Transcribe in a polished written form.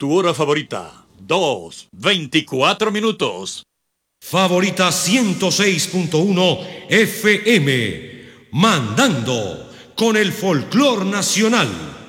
Tu hora favorita, 2:24 minutos. Favorita 106.1 FM, mandando con el folclor nacional.